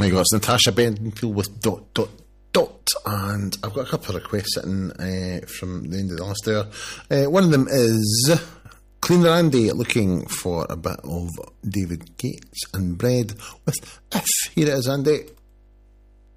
There you go, it's Natasha Bedingfield with Dot Dot Dot, and I've got a couple of requests sitting from the end of the last hour. One of them is Clean Randy looking for a bit of David Gates and Bread with If. Here it is, Andy.